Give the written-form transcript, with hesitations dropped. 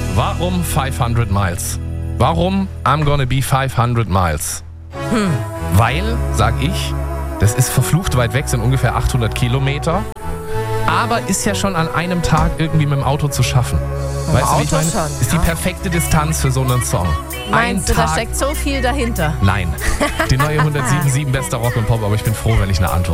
Warum 500 Miles? Warum I'm gonna be 500 Miles? Weil, sag ich, das ist verflucht weit weg, sind ungefähr 800 Kilometer. Aber ist ja schon an einem Tag irgendwie mit dem Auto zu schaffen. Weißt du, wie ich meine? Auto schon, ist die perfekte Distanz für so einen Song. Meinst du, da steckt so viel dahinter? Nein. Die neue 107.7 bester Rock und Pop, aber ich bin froh, wenn ich eine Antwort